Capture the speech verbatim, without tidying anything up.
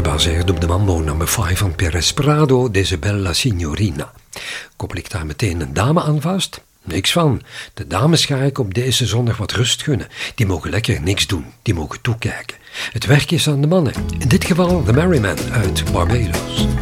gebaseerd op de Mambo nummer vijf van Perez Prado, Deze Bella Signorina. Koppel ik daar meteen een dame aan vast? Niks van. De dames ga ik op deze zondag wat rust gunnen. Die mogen lekker niks doen, die mogen toekijken. Het werk is aan de mannen. In dit geval de Merryman uit Barbados.